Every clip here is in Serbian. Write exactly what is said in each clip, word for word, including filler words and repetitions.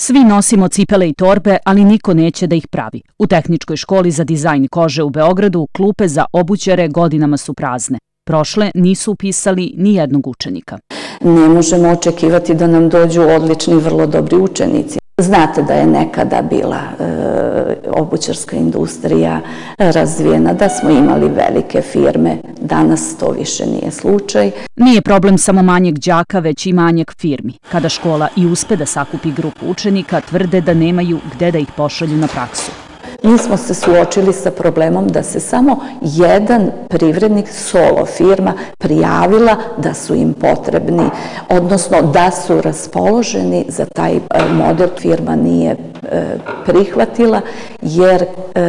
Svi nosimo cipele i torbe, ali niko neće da ih pravi. U Tehničkoj školi za dizajn kože u Beogradu klupe za obućare godinama su prazne. Prošle nisu upisali ni jednog učenika. Ne možemo očekivati da nam dođu odlični, vrlo dobri učenici. Znate da je nekada bila e, obućarska industrija razvijena, da smo imali velike firme, danas to više nije slučaj. Nije problem samo manjeg đaka, već i manjeg firmi. Kada škola i uspe da sakupi grupu učenika, tvrde da nemaju gde da ih pošalju na praksu. Mi smo se suočili sa problemom da se samo jedan privrednik, solo firma, prijavila da su im potrebni, odnosno da su raspoloženi za taj model. Firma nije prihvatila jer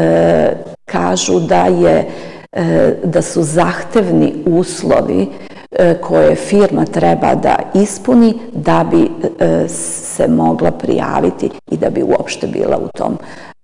kažu da je da su zahtevni uslovi koje firma treba da ispuni da bi se mogla prijaviti i da bi uopšte bila u tom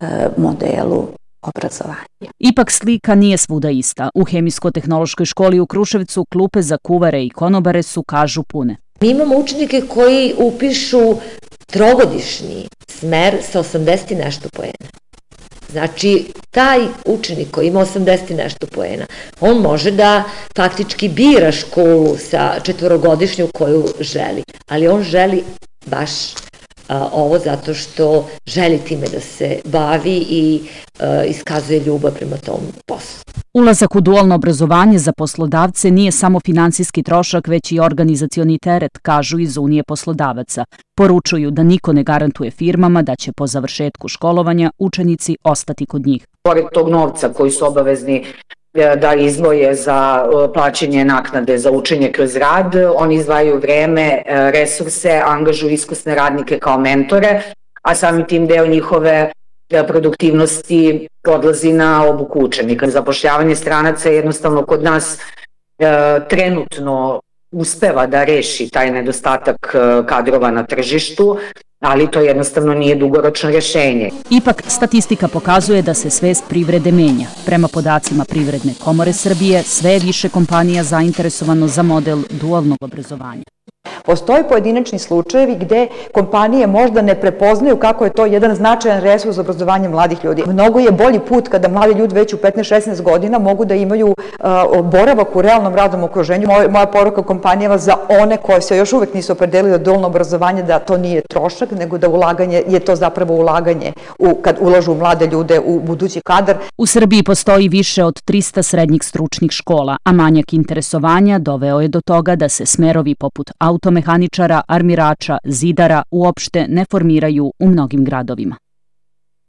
modelu obrazovanja. Ipak slika nije svuda ista. U Hemijsko-tehnološkoj školi u Kruševcu klupe za kuvare i konobare su, kažu, pune. Mi imamo učenike koji upišu trogodišnji smer sa osamdeset i nešto poena. Znači, taj učenik koji ima osamdeset i nešto poena, on može da faktički bira školu sa četvorogodišnju koju želi, ali on želi baš a, ovo zato što želi time da se bavi i a, iskazuje ljubav prema tom poslu. Ulazak u dualno obrazovanje za poslodavce nije samo finansijski trošak, već i organizacioni teret, kažu iz Unije poslodavaca. Poručuju da niko ne garantuje firmama da će po završetku školovanja učenici ostati kod njih. Pored tog novca koji su obavezni da izdvoje za plaćanje naknade za učenje kroz rad, oni izdvajaju vreme, resurse, angažuju iskusne radnike kao mentore, a samim tim deo njihove produktivnosti odlazi na obuku učenika. Zapošljavanje stranaca jednostavno kod nas e, trenutno uspeva da reši taj nedostatak kadrova na tržištu, ali to jednostavno nije dugoročno rješenje. Ipak, statistika pokazuje da se svest privrede menja. Prema podacima Privredne komore Srbije, sve je više kompanija zainteresovano za model dualnog obrazovanja. Postoje pojedinačni slučajevi gde kompanije možda ne prepoznaju kako je to jedan značajan resurs za obrazovanje mladih ljudi. Mnogo je bolji put kada mladi ljudi već u petnaest šesnaest godina mogu da imaju uh, boravak u realnom radnom okruženju. Moja, moja poruka kompanijama za one koje se još uvek nisu opredelili do dualno obrazovanje, da to nije trošak, nego da ulaganje je to zapravo ulaganje u, kad ulažu u mlade ljude u budući kadar. U Srbiji postoji više od trista srednjih stručnih škola, a manjak interesovanja doveo je do toga da se smerovi poput automehaničara, armirača, zidara uopšte ne formiraju u mnogim gradovima.